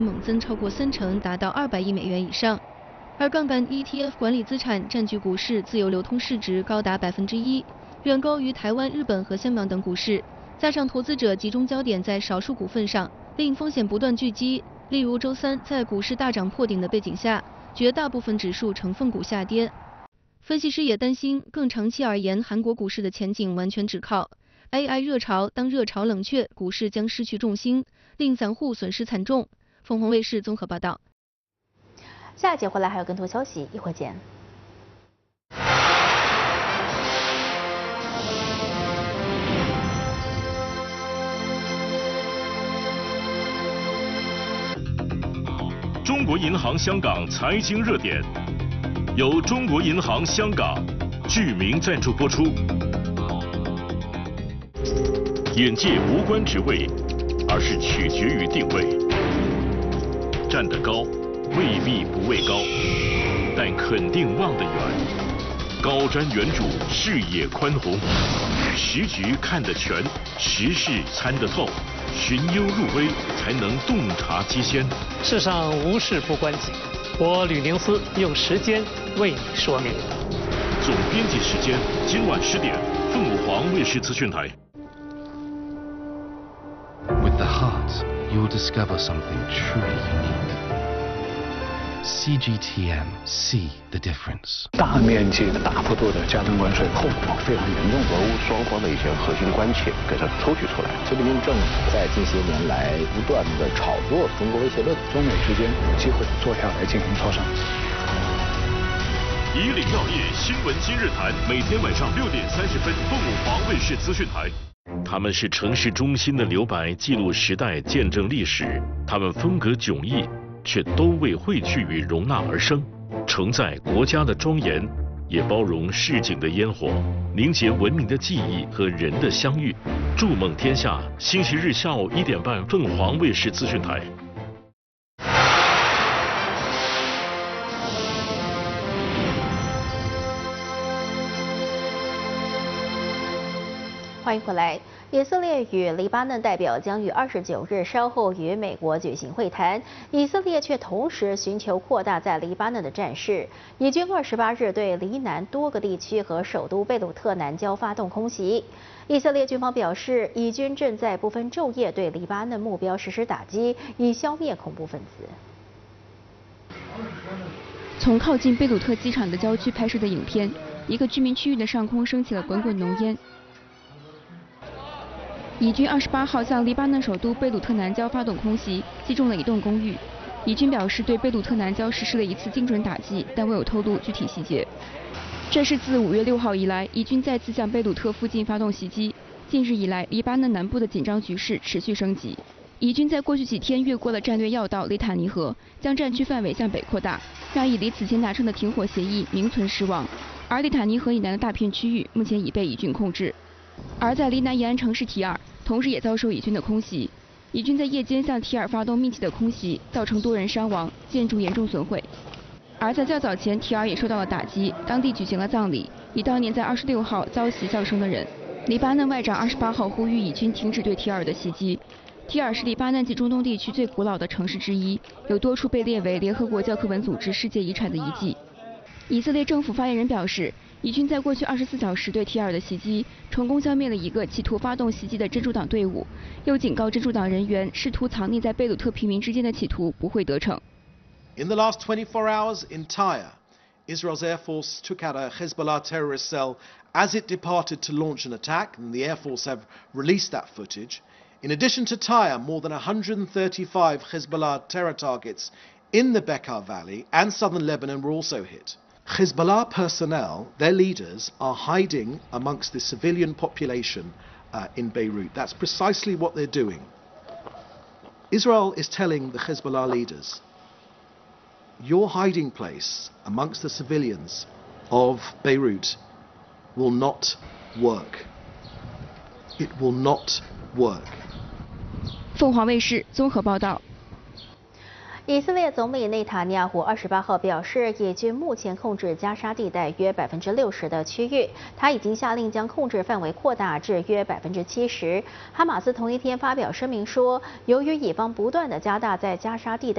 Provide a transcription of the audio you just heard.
猛增超过30%，达到200亿美元以上。而杠杆 ETF 管理资产占据股市自由流通市值高达1%，远高于台湾、日本和香港等股市。加上投资者集中焦点在少数股份上，令风险不断聚集。例如周三在股市大涨破顶的背景下，绝大部分指数成分股下跌。分析师也担心，更长期而言，韩国股市的前景完全只靠 AI 热潮。当热潮冷却，股市将失去重心，令散户损失惨重。凤凰卫视综合报道。 下一节回来还有更多消息，一会儿见。 中国银行香港财经热点，由中国银行香港巨名赞助播出。眼界无关职位，而是取决于定位。站得高，未必不畏高，但肯定望得远。高瞻远瞩，视野宽宏，时局看得全，时事参得透，寻幽入微，才能洞察机先。 世上无事不关己，我吕宁思用时间为你说明。 总编辑时间，今晚10点，凤凰卫视资讯台。 With the heart, you'll discover something truly unique. CGTN, see the difference. 大面积的、大幅度的加征关税，后果非常严重。 俄乌双方的一些核心关切给它抽取出来。 习近平政府在近些年来不断的炒作中国威胁论， 中美之间有机会坐下来进行磋商。 以领要业新闻今日谈，每天晚上6点30分，凤凰卫视资讯台。他们是城市中心的留白，记录时代，见证历史。他们风格迥异，却都为汇聚与容纳而生，承载国家的庄严，也包容市井的烟火，凝结文明的记忆和人的相遇。筑梦天下，星期日下午1点半，凤凰卫视资讯台。 欢迎回来。以色列与黎巴嫩代表将于29日稍后与美国举行会谈，以色列却同时寻求扩大在黎巴嫩的战事。以军28日对黎南多个地区和首都贝鲁特南郊发动空袭。以色列军方表示，以军正在不分昼夜对黎巴嫩目标实施打击，以消灭恐怖分子。 从靠近贝鲁特机场的郊区拍摄的影片，一个居民区域的上空升起了滚滚浓烟。以军28号向黎巴嫩首都贝鲁特南郊发动空袭，击中了一栋公寓。以军表示对贝鲁特南郊实施了一次精准打击，但未有透露具体细节。这是自5月6号以来，以军再次向贝鲁特附近发动袭击。近日以来，黎巴嫩南部的紧张局势持续升级。以军在过去几天越过了战略要道雷塔尼河，将战区范围向北扩大，让以离此前达成的停火协议名存实亡。而雷塔尼河以南的大片区域目前已被以军控制。而在黎南沿岸城市提尔，同时也遭受以军的空袭。以军在夜间向提尔发动密集的空袭，造成多人伤亡，建筑严重损毁。而在较早前，提尔也受到了打击，当地举行了葬礼，以悼念在26号遭袭丧生的人。黎巴嫩外长28号呼吁以军停止对提尔的袭击。提尔是黎巴嫩及中东地区最古老的城市之一，有多处被列为联合国教科文组织世界遗产的遗迹。以色列政府发言人表示，以军在过去24小时对提尔的袭击，成功消灭了一个企图发动袭击的真主党队伍，又警告真主党人员试图藏匿在贝鲁特平民之间的企图不会得逞。 In the last 24 hours in Tyre, Israel's Air Force took out a Hezbollah terrorist cell as it departed to launch an attack, and the Air Force have released that footage. In addition to Tyre, more than 135 Hezbollah terror targets in the Bekaa Valley and southern Lebanon were also hit. Hezbollah personnel, their leaders, are hiding amongst the civilian population in Beirut. That's precisely what they're doing. Israel is telling the Hezbollah leaders, your hiding place amongst the civilians of Beirut will not work. It will not work. 凤凰卫视综合报道。 以色列总理内塔尼亚胡28号表示，以军目前控制加沙地带约60%的区域，他已经下令将控制范围扩大至约70%。哈马斯同一天发表声明说，由于以方不断地加大在加沙地带